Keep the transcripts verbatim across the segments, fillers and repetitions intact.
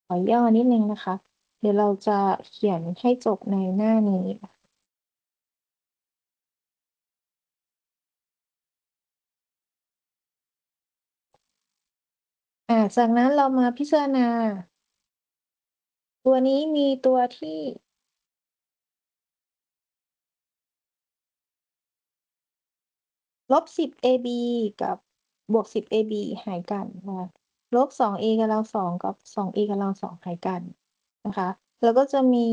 ขอย่อนิดหนึ่งนะคะ เดี๋ยวเราจะเขียนให้จบในหน้านี้ อ่า จากนั้นเรามาพิจารณา ตัวนี้มีตัวที่ ลบ สิบ เอ บี กับ บวก สิบ เอ บี หารกันนะคะ ลบ สอง เอ กำลัง สอง กับ สอง เอ กำลัง สอง หารกันนะคะ แล้วก็จะมี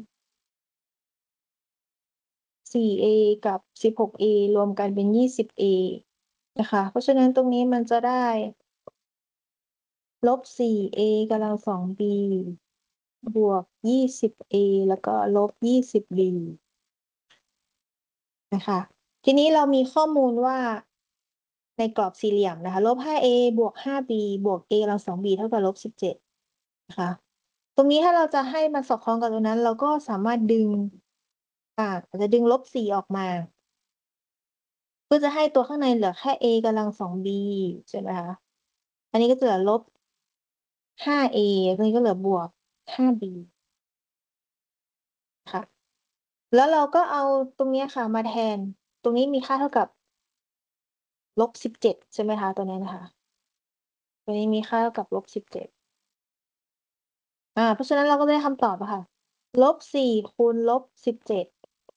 สี่ เอ กับ สิบหก เอ รวมกันเป็น ยี่สิบ เอ นะคะ เพราะฉะนั้นตรงนี้มันจะได้ ลบ สี่ เอ กำลัง สอง บี บวก ยี่สิบ เอ แล้วก็ ลบ ยี่สิบ บี นะคะ ทีนี้เรามีข้อมูลว่า ในกรอบสี่เหลี่ยมนะคะ ลบ ห้า เอ บวก ห้า บี บวก เอ กำลัง สอง บี เท่ากับ ลบ สิบเจ็ด นะคะ ตรงนี้ถ้าเราจะให้มันสอดคล้องกับตรงนั้น เราก็สามารถดึง อ่า อาจจะดึง ลบ สี่ ออกมา เพื่อจะให้ตัวข้างในเหลือแค่ เอ กำลัง สอง บี ใช่ไหมคะ อันนี้ก็จะเหลือ ลบ ห้า เอ ตรงนี้ก็เหลือ บวก ห้า บี ค่ะ แล้วเราก็เอาตรงเนี้ยค่ะมาแทน ตรงนี้มีค่าเท่ากับ ลบ สิบเจ็ด ใช่ไหมคะ ตัวนี้นะคะ ตัวนี้มีค่าเท่ากับ ลบ สิบเจ็ด อา เพราะฉะนั้นเราก็ได้คำตอบอะค่ะ ลบ สี่ คูณ ลบ สิบเจ็ด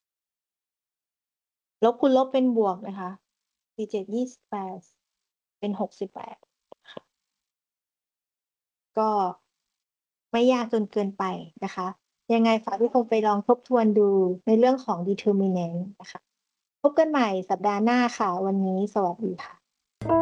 ลบคูณลบเป็นบวกนะคะ สี่ เจ็ด ยี่สิบแปด เป็น หกสิบแปด ค่ะ ก็ ไม่ยากจนเกินไปนะคะ ยังไงฝากทุกคนไปลองทบทวนดูในเรื่องของ Determinant นะคะ พบกันใหม่สัปดาห์หน้าค่ะ วันนี้สวัสดีค่ะ